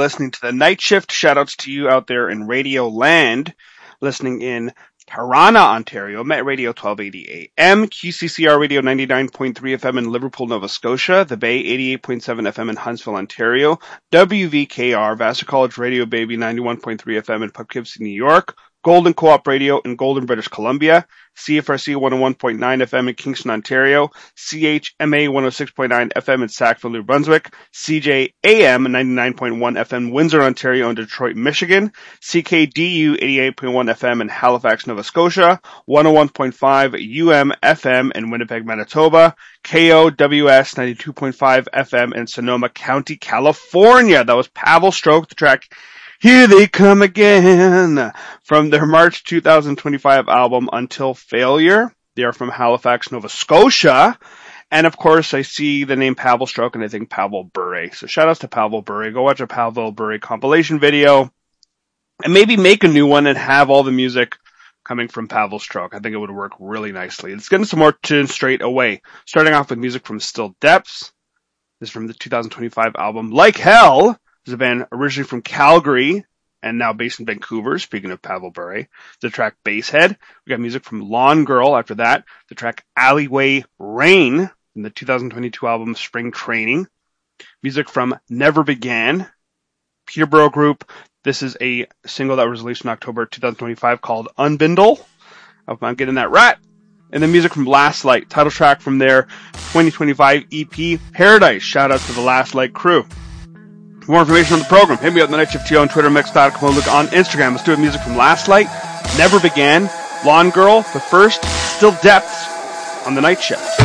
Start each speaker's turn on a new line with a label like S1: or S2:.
S1: listening to The Night Shift. Shoutouts to you out there in Radio Land, listening in Toronto, Ontario, Met Radio 1280 AM, QCCR Radio 99.3 FM in Liverpool, Nova Scotia, The Bay 88.7 FM in Huntsville, Ontario, WVKR, Vassar College Radio Baby 91.3 FM in Poughkeepsie, New York, Golden Co-op Radio in Golden, British Columbia, CFRC 101.9 FM in Kingston, Ontario, CHMA 106.9 FM in Sackville, New Brunswick, CJAM 99.1 FM Windsor, Ontario and Detroit, Michigan, CKDU 88.1 FM in Halifax, Nova Scotia, 101.5 FM in Winnipeg, Manitoba, KOWS 92.5 FM in Sonoma County, California. That was Pavel Stroke, the track Here They Come Again, from their March 2025 album Until Failure. They are from Halifax, Nova Scotia. And of course, I see the name Pavel Stroke and I think Pavel Bure. So shout outs to Pavel Bure. Go watch a Pavel Bure compilation video and maybe make a new one and have all the music coming from Pavel Stroke. I think it would work really nicely. Let's get into some more tunes straight away. Starting off with music from Still Depths. This is from the 2025 album Like Hell. This is a band originally from Calgary and now based in Vancouver, speaking of Pavel Bure. The track Basehead. We got music from Lawn Girl after that. The track Alleyway Rain from the 2022 album Spring Training. Music from Never Began. Peterborough Group. This is a single that was released in October 2025 called Unbindle. I hope I'm getting that right. And then music from Last Light. Title track from their 2025 EP Paradise. Shout out to the Last Light crew. For more information on the program, hit me up on the Night Shift on Twitter, Mix.com, look on Instagram. Let's do it. Music from Last Light, Never Began, Lawn Girl, but first, Still Depths on the Night Shift.